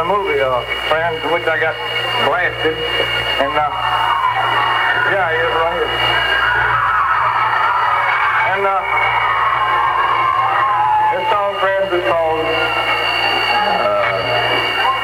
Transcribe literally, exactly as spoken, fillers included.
movie, uh, friends, in which I got blasted. And, uh, yeah, he is right here. And, uh,